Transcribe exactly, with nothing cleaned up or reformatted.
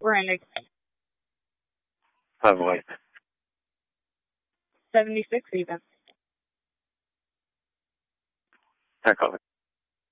We're in Probably. seventy-six even. I call it.